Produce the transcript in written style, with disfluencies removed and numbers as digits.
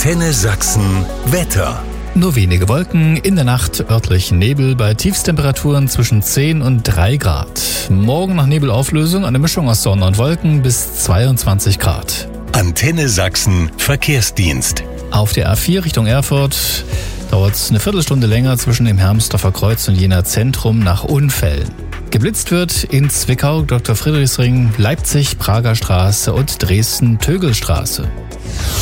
Antenne Sachsen Wetter. Nur wenige Wolken, in der Nacht örtlich Nebel bei Tiefstemperaturen zwischen 10 und 3 Grad. Morgen nach Nebelauflösung eine Mischung aus Sonne und Wolken bis 22 Grad. Antenne Sachsen Verkehrsdienst. Auf der A4 Richtung Erfurt dauert es eine Viertelstunde länger zwischen dem Hermsdorfer Kreuz und Jenaer Zentrum nach Unfällen. Geblitzt wird in Zwickau, Dr. Friedrichsring, Leipzig, Prager Straße und Dresden-Tögelstraße.